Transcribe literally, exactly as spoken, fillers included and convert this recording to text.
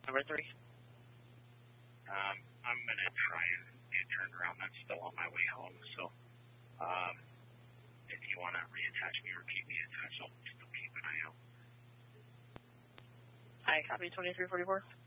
Number three. Um, I'm going to try and get turned around. I'm still on my way home, so um, if you want to reattach me or keep me attached, I'll still keep an eye out. I copy twenty-three forty-four.